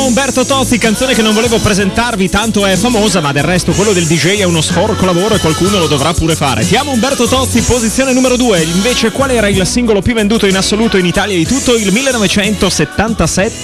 Umberto Tozzi, canzone che non volevo presentarvi, tanto è famosa, ma del resto quello del DJ è uno sporco lavoro e qualcuno lo dovrà pure fare. Ti amo Umberto Tozzi, posizione numero 2. Invece qual era il singolo più venduto in assoluto in Italia di tutto il 1977?